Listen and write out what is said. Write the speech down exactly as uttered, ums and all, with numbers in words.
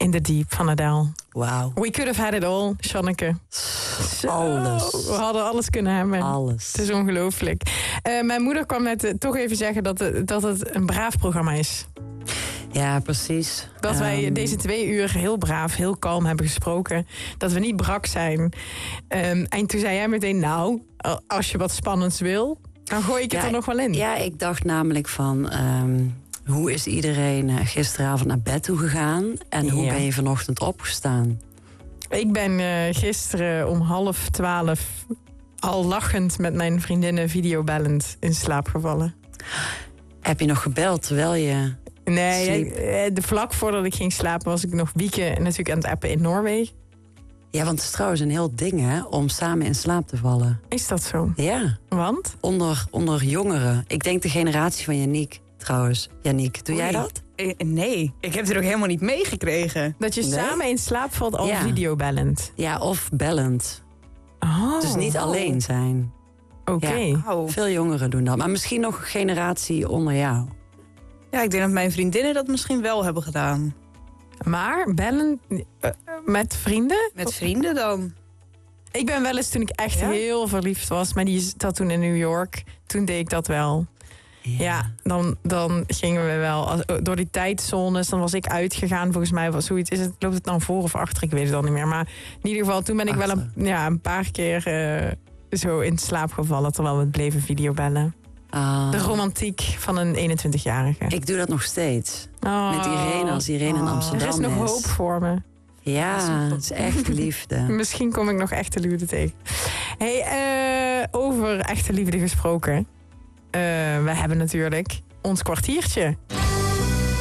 in the Deep van Adele. Wauw. We could have had it all, Janneke. Zo, Alles. We hadden alles kunnen hebben. Alles. Het is ongelooflijk. Uh, mijn moeder kwam net uh, toch even zeggen dat, uh, dat het een braaf programma is. Ja, precies. Dat um... wij deze twee uur heel braaf, heel kalm hebben gesproken. Dat we niet brak zijn. Um, en toen zei jij meteen, nou, als je wat spannends wil, dan gooi ik het ja, er nog wel in. Ja, ik dacht namelijk van, um, hoe is iedereen uh, gisteravond naar bed toe gegaan? En ja. hoe ben je vanochtend opgestaan? Ik ben uh, gisteren om half twaalf al lachend met mijn vriendinnen videobellend in slaap gevallen. Heb je nog gebeld terwijl je... Nee, de vlak voordat ik ging slapen was ik nog wieken natuurlijk aan het appen in Noorwegen. Ja, want het is trouwens een heel ding, hè, om samen in slaap te vallen. Is dat zo? Ja. Want? Onder, onder jongeren. Ik denk de generatie van Yannick, trouwens. Yannick, doe Oei. jij dat? Nee, ik heb het ook helemaal niet meegekregen. Dat je nee? samen in slaap valt al ja. videobellend? Ja, of bellend. Oh. Dus niet alleen zijn. Oké. Okay. Ja, oh. Veel jongeren doen dat. Maar misschien nog een generatie onder jou. Ja, ik denk dat mijn vriendinnen dat misschien wel hebben gedaan. Maar bellen uh, met vrienden? Met vrienden dan. Ik ben wel eens, toen ik echt ja? heel verliefd was, maar die zat toen in New York. Toen deed ik dat wel. Ja, ja dan, dan gingen we wel als, door die tijdzones. Dan was ik uitgegaan, volgens mij was zoiets. Is het, loopt het dan voor of achter? Ik weet het al niet meer. Maar in ieder geval, toen ben ik achter. wel een, ja, een paar keer uh, zo in slaap gevallen, terwijl we bleven videobellen. Uh, de romantiek van een eenentwintigjarige. Ik doe dat nog steeds. Oh. Met Irene, als Irene oh. in Amsterdam is. Er is nog is. hoop voor me. Ja, het is echt liefde. Misschien kom ik nog echte liefde tegen. Hey, uh, over echte liefde gesproken. Uh, we hebben natuurlijk ons kwartiertje.